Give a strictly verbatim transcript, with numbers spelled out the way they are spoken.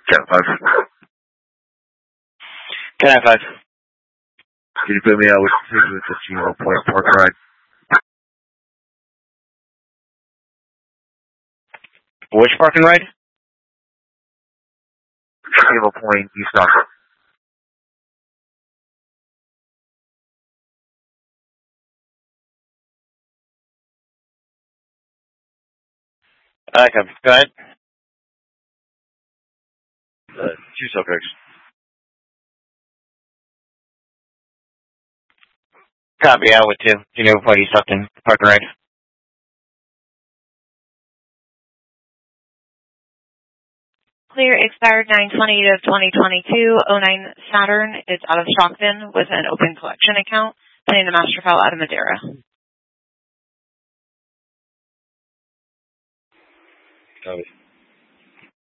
Cat five. Cat five. Can you put me out with the Chino Point Park ride? Which parking ride? Chino Point, East Oxford. Okay, go ahead. Uh, two subjects. Copy, out with two. You know what he's talking. Parking ride. Clear expired nine twenty of twenty twenty-two. oh nine Saturn is out of Stockton with an open collection account. Putting the master file out of Madera. Copy.